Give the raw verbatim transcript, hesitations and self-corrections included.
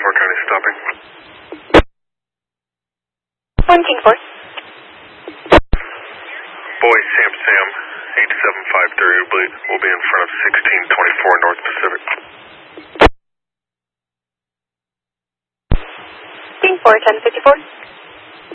four County stopping. one King four. Boy, Sam Sam, eight seven five three, will be in front of sixteen twenty-four North Pacific. King four, ten fifty-four.